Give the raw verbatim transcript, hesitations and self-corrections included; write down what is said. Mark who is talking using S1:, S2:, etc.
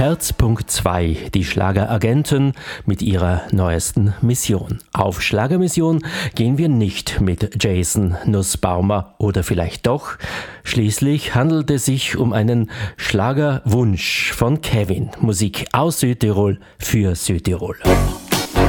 S1: Herz Punkt zwei, die Schlageragenten mit ihrer neuesten Mission. Auf Schlagermission gehen wir nicht mit Jason Nussbaumer oder vielleicht doch. Schließlich handelt es sich um einen Schlagerwunsch von Kevin. Musik aus Südtirol für Südtirol.